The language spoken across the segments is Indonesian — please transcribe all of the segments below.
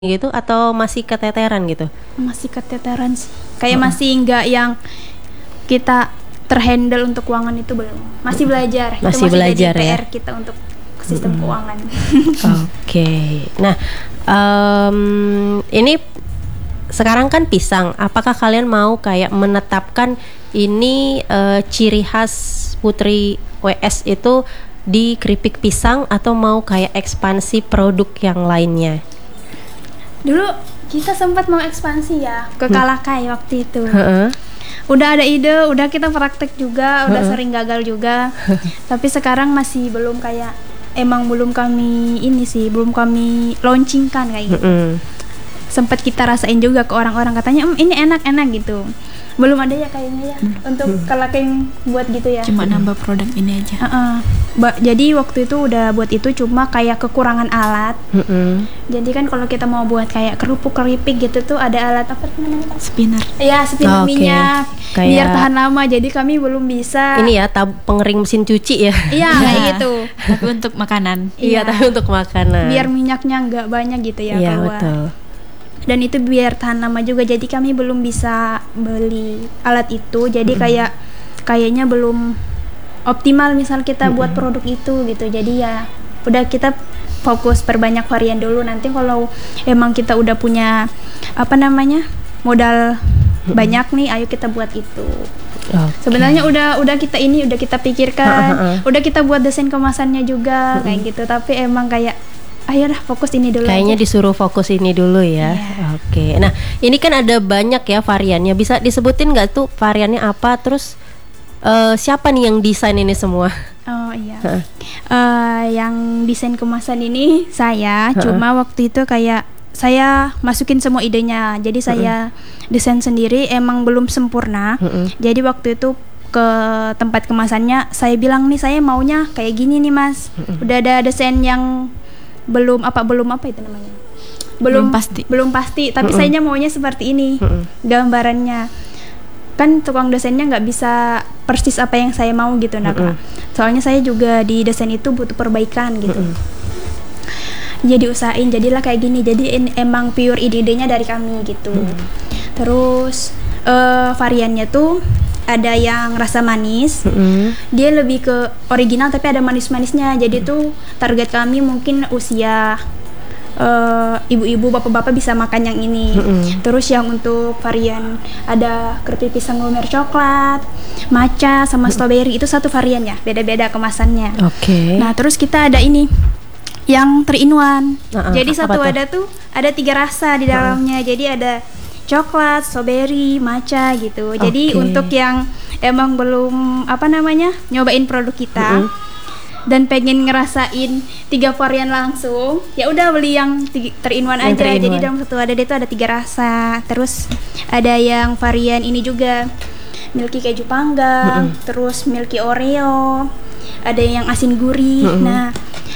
gitu atau masih keteteran gitu? Masih keteteran sih. Kayak masih nggak yang kita terhandle untuk keuangan itu belum. Masih belajar. Masih itu belajar jadi ya. PR kita untuk sistem keuangan. Oke. Nah, ini sekarang kan pisang. Apakah kalian mau kayak menetapkan ini ciri khas Putri WS itu di keripik pisang atau mau kayak ekspansi produk yang lainnya? Dulu kita sempat mau ekspansi ya ke Kalakai waktu itu. Udah ada ide, udah kita praktek juga, udah sering gagal juga. Tapi sekarang masih belum kayak belum kami launchingkan kayak gitu. Sempat kita rasain juga ke orang-orang, katanya ini enak-enak gitu. Belum ada ya kayaknya ya untuk Kalakai buat gitu ya. Cuma nambah produk ini aja. Jadi waktu itu udah buat itu, cuma kayak kekurangan alat. Jadi kan kalau kita mau buat kayak kerupuk keripik gitu tuh ada alat apa namanya? Spinner. Iya, spinner minyak. Kayak Biar tahan lama. Jadi kami belum bisa. Ini ya pengering mesin cuci ya. Iya, kayak gitu. Tapi untuk makanan. Iya, tapi untuk makanan. Biar minyaknya nggak banyak gitu ya Iya, keluar. betul. Dan itu biar tahan lama juga. Jadi kami belum bisa beli alat itu. Jadi kayaknya belum optimal misal kita buat produk itu gitu. Jadi ya udah kita fokus perbanyak varian dulu. Nanti kalau emang kita udah punya modal banyak nih, ayo kita buat itu. Sebenarnya udah kita pikirkan, udah kita buat desain kemasannya juga kayak gitu. Tapi emang kayak ayolah fokus ini dulu. Kayaknya aja. disuruh fokus ini dulu ya. Yeah. Oke. Nah, ini kan ada banyak ya variannya. Bisa disebutin nggak tuh variannya apa? Terus siapa nih yang desain ini semua? Oh iya. Yang desain kemasan ini saya. Cuma waktu itu kayak saya masukin semua idenya. Jadi saya desain sendiri, emang belum sempurna. Jadi waktu itu ke tempat kemasannya saya bilang nih, saya maunya kayak gini nih Mas. Udah ada desain yang belum apa itu namanya, belum pasti tapi saya maunya seperti ini gambarannya. Kan tukang desainnya nggak bisa persis apa yang saya mau gitu Kak. Soalnya saya juga di desain itu butuh perbaikan gitu. Jadi usahain jadilah kayak gini. Jadi emang pure ide-idenya dari kami gitu. Terus variannya tuh ada yang rasa manis, dia lebih ke original tapi ada manis-manisnya. Jadi tuh target kami mungkin usia ibu-ibu, bapak-bapak bisa makan yang ini. Terus yang untuk varian ada keripik pisang lumer coklat, matcha sama strawberry, itu satu varian ya, beda-beda kemasannya. Nah terus kita ada ini yang 3-in-1. Jadi satu wadah tuh ada 3 rasa di dalamnya. Jadi ada coklat, strawberry, matcha gitu. Jadi untuk yang emang belum nyobain produk kita dan pengen ngerasain 3 varian langsung, ya udah beli yang 3-in-1 aja. Jadi dalam satu wadah itu ada 3 rasa. Terus ada yang varian ini juga, milky keju panggang, terus milky oreo, ada yang asin gurih. Nah,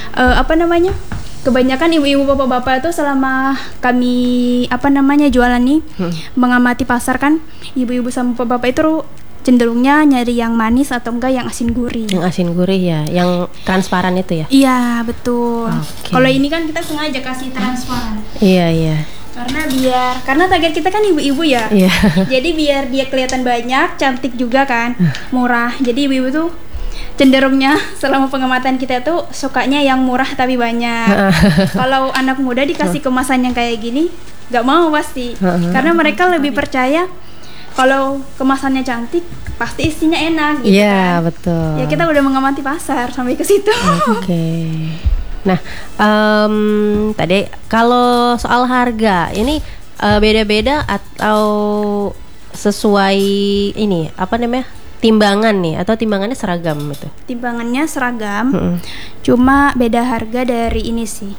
kebanyakan ibu-ibu bapak-bapak itu selama kami jualan nih, mengamati pasar kan, ibu-ibu sama bapak-bapak itu cenderungnya nyari yang manis atau enggak yang asin gurih. Yang asin gurih ya, yang transparan itu ya? Iya, betul. Kalau ini kan kita sengaja kasih transparan. Iya. Karena target kita kan ibu-ibu ya. Jadi biar dia kelihatan banyak, cantik juga kan, murah. Jadi ibu-ibu tuh cenderungnya selama pengamatan kita tuh sukanya yang murah tapi banyak. Kalau anak muda dikasih kemasan yang kayak gini nggak mau pasti, karena mereka lebih percaya kalau kemasannya cantik pasti isinya enak gitu. Iya, kan. Betul. Ya kita udah mengamati pasar sampai ke situ. Nah, tadi kalau soal harga ini beda-beda atau sesuai ini timbangan nih, atau timbangannya seragam gitu? Timbangannya seragam, cuma beda harga dari ini sih.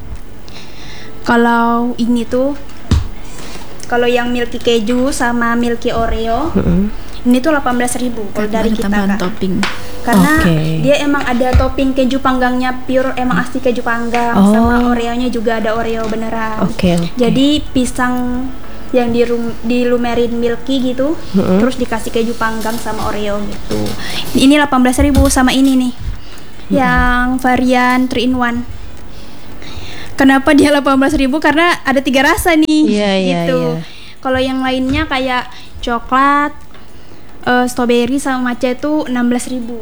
Kalau ini tuh, kalau yang milky keju sama milky oreo, ini tuh 18.000 kalau dari kita kan. Topping. Karena dia emang ada topping keju panggangnya pure, emang asli keju panggang, sama oreonya juga ada oreo beneran. Jadi pisang yang dilumerin milky gitu, terus dikasih keju panggang sama oreo gitu. Ini 18.000 sama ini nih, yang varian 3-in-1. Kenapa dia 18.000? Karena ada 3 rasa nih. Iya, iya, gitu. iya. Kalau yang lainnya kayak coklat, strawberry sama matcha itu 16.000.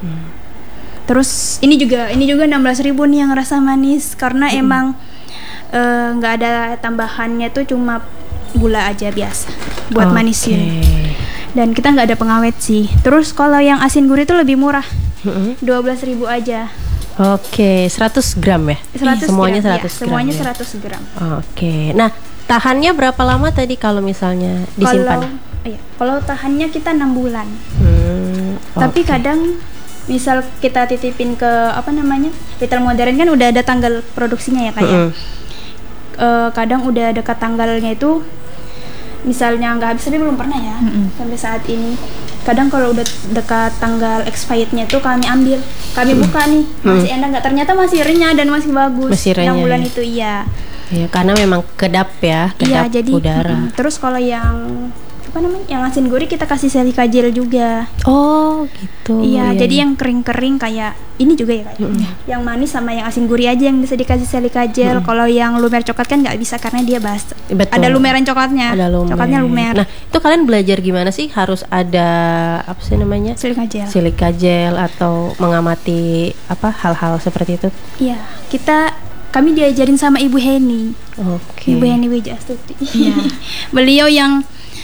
Terus ini juga 16.000 nih yang rasa manis karena emang nggak ada tambahannya, tuh cuma gula aja biasa buat manisin. Dan kita nggak ada pengawet sih. Terus kalau yang asin gurih itu lebih murah, 12.000 aja. Oke, 100 gram ya? 100 semuanya gram, 100 gram. semuanya ya? 100 gram. Oke. Nah, tahannya berapa lama tadi kalau misalnya disimpan? Kalau tahannya kita 6 bulan. Tapi Oke. kadang misal kita titipin ke retail modern kan udah ada tanggal produksinya ya kayak. Kadang udah dekat tanggalnya itu, misalnya nggak habis, tapi belum pernah ya sampai saat ini. Kadang kalau udah dekat tanggal expirednya itu kami ambil, kami buka nih, masih enak nggak? Ternyata masih renyah dan masih bagus. Masih renyah, 6 bulan ya? itu iya. Ya, karena memang kedap ya, Iya, kedap jadi udara. terus kalau yang yang asin gurih kita kasih silika gel juga. Oh, gitu. Iya, ya, jadi ya. yang kering-kering kayak ini juga ya kayak. Yang manis sama yang asin gurih aja yang bisa dikasih silika gel. Kalau yang lumer coklat kan nggak bisa karena dia basah. Betul. Ada lumeran coklatnya. Ada lumer. Coklatnya lumer. Nah, itu kalian belajar gimana sih? Harus ada apa sih namanya? Silika gel. Silika gel atau mengamati hal-hal seperti itu? Iya, kami diajarin sama Ibu Heni. Oke. Ibu Heni Wijastuti. Iya. Beliau yang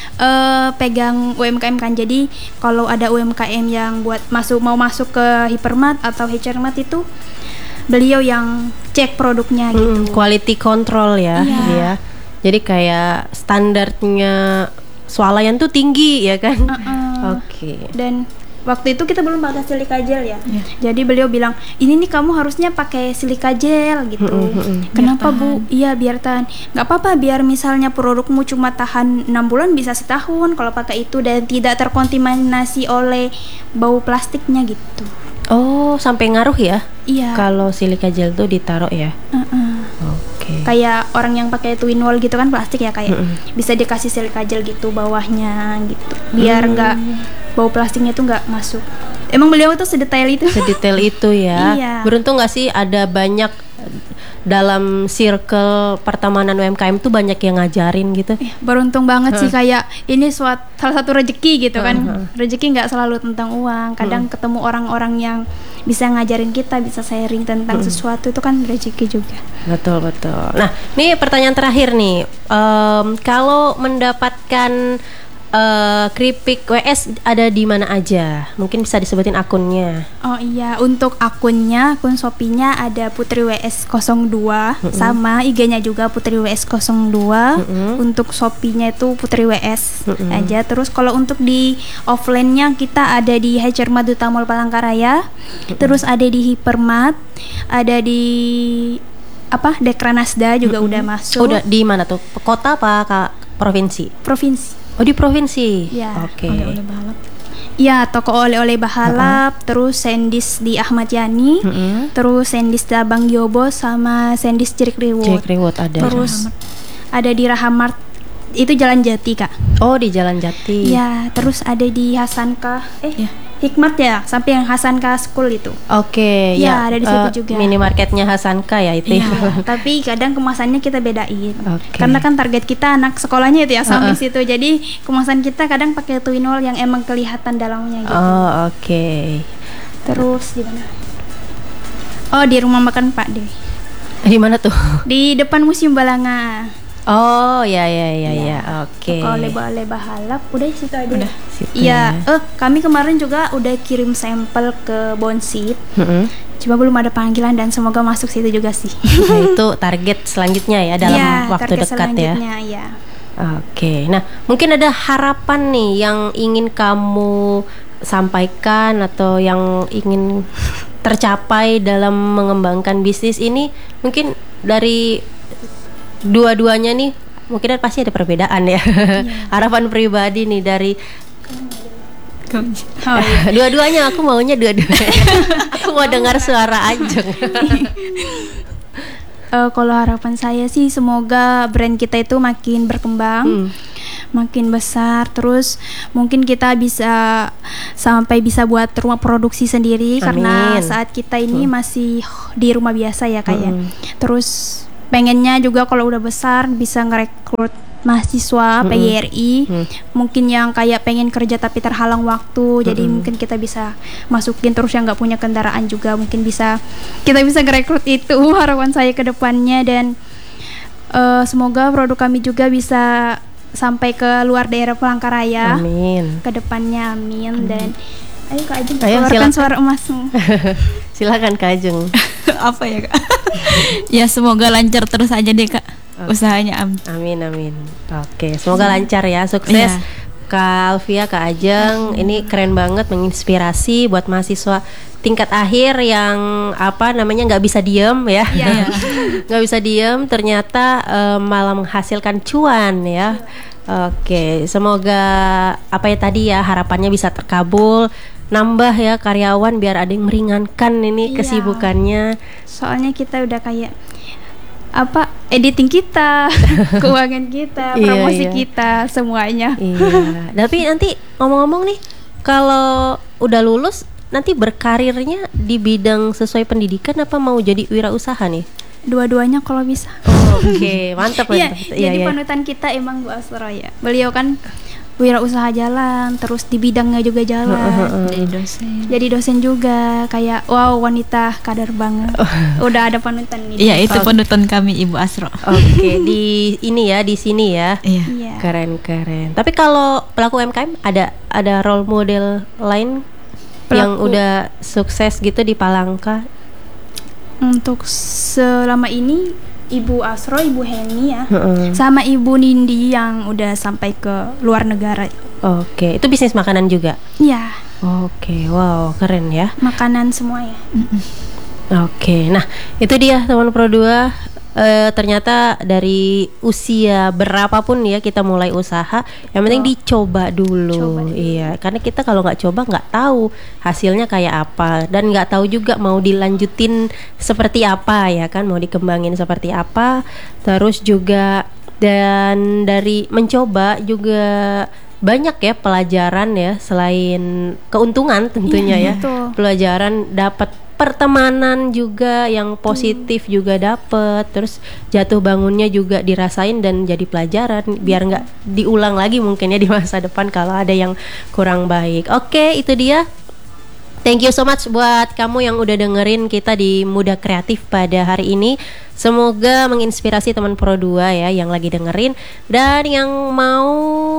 pegang UMKM kan. Jadi kalau ada UMKM yang mau masuk ke Hypermart atau Hypermart itu beliau yang cek produknya gitu. Quality control ya, Iya. dia. Jadi kayak standarnya swalayan tuh tinggi ya kan? Oke. Dan waktu itu kita belum pakai silika gel ya. Jadi beliau bilang, "Ini nih kamu harusnya pakai silika gel gitu." Kenapa, Bu? Iya, biar tahan. Nggak apa-apa, biar misalnya produkmu cuma tahan 6 bulan bisa setahun kalau pakai itu dan tidak terkontaminasi oleh bau plastiknya gitu. Oh, sampai ngaruh ya? Iya. Kalau silika gel tuh ditaruh ya? Oke. Kayak orang yang pakai twin wall gitu kan plastik ya, kayak bisa dikasih silika gel gitu bawahnya gitu. Biar nggak bau plastiknya tuh nggak masuk. Emang beliau tuh sedetail itu. Sedetail itu ya. Iya. Beruntung nggak sih ada banyak dalam circle pertemanan UMKM tuh banyak yang ngajarin gitu. Beruntung banget sih, kayak ini salah satu rezeki gitu kan. Rezeki nggak selalu tentang uang. Kadang ketemu orang-orang yang bisa ngajarin kita, bisa sharing tentang sesuatu, itu kan rezeki juga. Betul, betul. Nah, ini pertanyaan terakhir nih. Kalau mendapatkan keripik WS ada di mana aja? Mungkin bisa disebutin akunnya. Oh iya, untuk akun Shopee-nya ada Putri WS 02, sama IG-nya juga Putri WS 02. Untuk Shopee-nya itu Putri WS aja. Terus kalau untuk di offline-nya kita ada di Hypermart Duta Mall Palangkaraya. Terus ada di Hypermart, ada di Dekranasda juga udah masuk. Udah di mana tuh? Kota apa provinsi? Provinsi. Oh, di provinsi. Ya. Oke. Oleh-oleh balap. Ya, toko oleh-oleh Bahalap, terus Sendis di Ahmad Yani, terus Sendis di Abang Yobo, sama Sendis Cirik Riwut. Cirik Riwut ada. Terus ada di Rahamart, itu Jalan Jati, Kak. Oh, di Jalan Jati. Ya, terus ada di Hasanka, Hikmat ya, sampai yang Hasanka School itu. Oke, Ya, ada di situ juga. Minimarketnya Hasanka ya itu. Ya, tapi kadang kemasannya kita bedain. Oke. Karena kan target kita anak sekolahnya itu ya sampai situ. Jadi kemasan kita kadang pakai twin wall yang emang kelihatan dalamnya gitu. Oh, oke. Terus di mana? Oh, di rumah makan Pak De. Di mana tuh? Di depan Museum Balanga. Oh, ya. Oke. Toko oleh-oleh Bahalap, udah situ aja. Udah. Situ Iya, ya. kami kemarin juga udah kirim sampel ke Bonsit. Cuma belum ada panggilan dan semoga masuk situ juga sih. Nah, itu target selanjutnya ya dalam Iya, waktu target dekat ya. selanjutnya, ya. Oke. Nah, mungkin ada harapan nih yang ingin kamu sampaikan atau yang ingin tercapai dalam mengembangkan bisnis ini, mungkin dari dua-duanya nih mungkin pasti ada perbedaan ya. Harapan pribadi nih dari Oh, iya. dua-duanya, aku maunya dua-duanya. Aku mau dengar suara Ajeng. Kalau harapan saya sih semoga brand kita itu makin berkembang, makin besar, terus mungkin kita bisa sampai bisa buat rumah produksi sendiri. Amin. Karena saat kita ini masih di rumah biasa ya kayak. Terus pengennya juga kalau udah besar bisa ngerekrut mahasiswa PGRI, mungkin yang kayak pengen kerja tapi terhalang waktu, jadi mungkin kita bisa masukin. Terus yang nggak punya kendaraan juga mungkin kita bisa ngerekrut itu. Harapan saya ke depannya, dan semoga produk kami juga bisa sampai ke luar daerah Palangkaraya. Amin. Ke depannya, amin. Dan ayo Kak Ajeng, Ayo, keluarkan silakan. suara emasmu. Silakan Kak Ajeng. Apa ya, Kak? Ya semoga lancar terus aja deh, Kak. Usahanya Amin amin. Oke, semoga lancar ya, sukses. Iya. Kak Alfia, Kak Ajeng, ini keren banget, menginspirasi buat mahasiswa tingkat akhir yang nggak bisa diem ya, nggak bisa diem, ternyata malah menghasilkan cuan ya. Oke, semoga tadi ya harapannya bisa terkabul, nambah ya karyawan biar ada yang meringankan ini kesibukannya. Soalnya kita udah kayak editing kita, keuangan kita, promosi kita, semuanya. Iya. Tapi nanti ngomong-ngomong nih, kalau udah lulus nanti berkarirnya di bidang sesuai pendidikan apa mau jadi wirausaha nih? Dua-duanya kalau bisa. Oke, mantap. Iya, jadi panutan kita emang Bu Asro ya. Beliau kan wirausaha jalan, terus di bidangnya juga jalan. Jadi dosen juga, kayak wow, wanita kader banget. Udah ada panutan nih. Iya, itu panutan kami Ibu Asro. Oke, di sini ya. Iya. Keren. Tapi kalau pelaku UMKM ada role model lain yang udah sukses gitu di Palangka? Untuk selama ini Ibu Asro, Ibu Heni ya, sama Ibu Nindi yang udah sampai ke luar negara. Oke, itu bisnis makanan juga? Iya. Oke, wow, keren ya. Makanan semua ya. Oke, nah itu dia teman Pro 2. Ternyata dari usia berapapun ya kita mulai usaha, yang penting dicoba dulu. Iya, karena kita kalau nggak coba nggak tahu hasilnya kayak apa, dan nggak tahu juga mau dilanjutin seperti apa ya kan, mau dikembangin seperti apa. Terus juga dan dari mencoba juga banyak ya pelajaran ya, selain keuntungan tentunya ya. Betul. Pelajaran, dapat pertemanan juga yang positif juga dapet, terus jatuh bangunnya juga dirasain dan jadi pelajaran biar nggak diulang lagi mungkin ya di masa depan kalau ada yang kurang baik. Oke, itu dia. Thank you so much buat kamu yang udah dengerin kita di Muda Kreatif pada hari ini. Semoga menginspirasi teman Pro 2 ya yang lagi dengerin, dan yang mau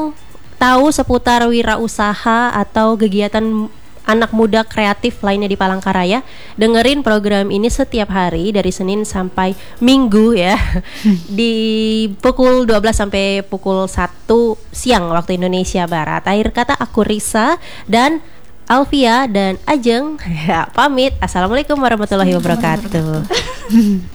tahu seputar wirausaha atau kegiatan anak muda kreatif lainnya di Palangkaraya, dengerin program ini setiap hari dari Senin sampai Minggu ya. Di pukul 12 sampai pukul 1 siang waktu Indonesia Barat. Akhir kata aku Risa dan Alfia dan Ajeng ya, pamit. Assalamualaikum warahmatullahi wabarakatuh.